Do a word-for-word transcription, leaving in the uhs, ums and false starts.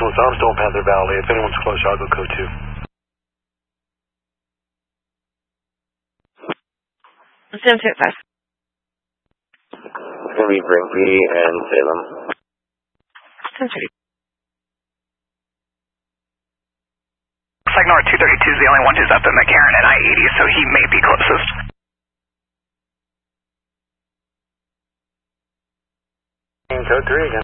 with, I'm still in Panther Valley. If anyone's close, I'll go code two. seven two five. It's going to be Brinkley and Salem. ten thirty. Looks like North two thirty-two is the only one who's up in McCarran at I eighty, so he may be closest. Code three again.